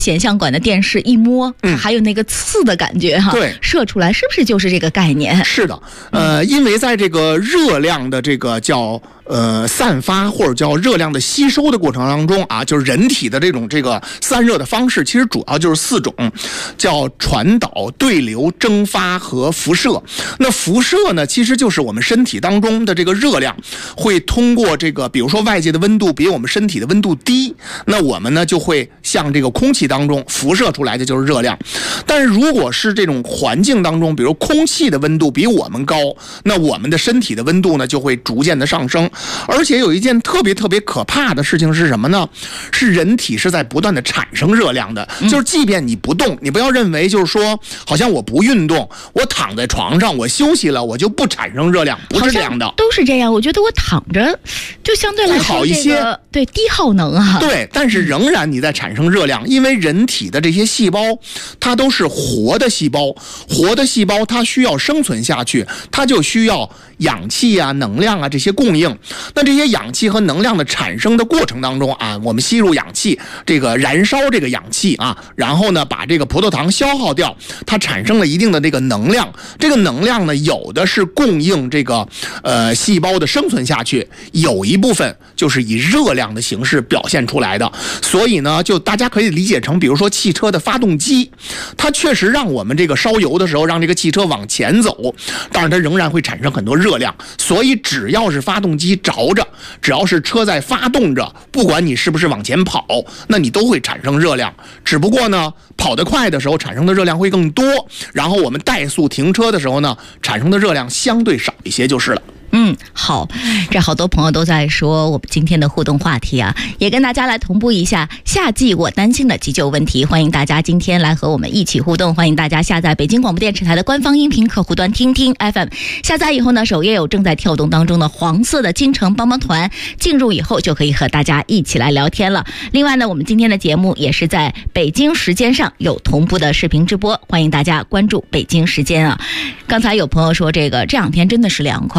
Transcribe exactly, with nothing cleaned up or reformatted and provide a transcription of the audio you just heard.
显像管的电视一摸， 嗯， 还有那个刺的感觉哈， 对， 射出来是不是就是这个概念？ 是的，呃，因为在这个热量的这个叫呃散发或者叫热量的吸收的过程当中啊，就是人体的这种这个散热的方式，其实主要就是四种，叫传导、对流、蒸发和辐射。那辐射呢，其实就是我们身体当中的这个热量会通过这个，比如说外界的温度比我们身体的温度低，那我们呢就会向这个空气当中辐射出来的就是热量。但是如果是这种环境当中，比如空气的温度比我们高，那我们的身体的温度呢就会逐渐的上升。而且有一件特别特别可怕的事情是什么呢？是人体是在不断的产生热量的，就是即便你不动，你不要认为就是说好像我不运动，我躺在床上我休息了我就不产生热量，不是这样的。 都是这样，我觉得我躺着就相对来说好一些， 这个，对，低耗能啊。 对，但是仍然你在产生热量，因为人体的这些细胞它都是活的细胞，活的细胞它需要生存下去，它就需要氧气啊、能量啊这些供应。那这些氧气和能量的产生的过程当中啊，我们吸入氧气，这个燃烧这个氧气啊，然后呢把这个葡萄糖消耗掉，它产生了一定的这个能量。这个能量呢，有的是供应这个呃细胞的生存下去，有一部分就是以热量的形式表现出来的。所以呢，就大家可以理解成，比如说汽车的发动机，它确实让我们这个烧油的时候让这个汽车往前走，但是它仍然会产生很多热量。所以只要是发动机着着，只要是车在发动着，不管你是不是往前跑，那你都会产生热量。只不过呢，跑得快的时候产生的热量会更多，然后我们怠速停车的时候呢，产生的热量相对少一些就是了。 嗯，好，这好多朋友都在说我们今天的互动话题啊，也跟大家来同步一下夏季我担心的急救问题。欢迎大家今天来和我们一起互动，欢迎大家下载北京广播电视台的官方音频客户端听听 F M， 下载以后呢，首页有正在跳动当中的黄色的京城帮帮团，进入以后就可以和大家一起来聊天了。另外呢，我们今天的节目也是在北京时间上有同步的视频直播，欢迎大家关注北京时间啊。刚才有朋友说这个这两天真的是凉快。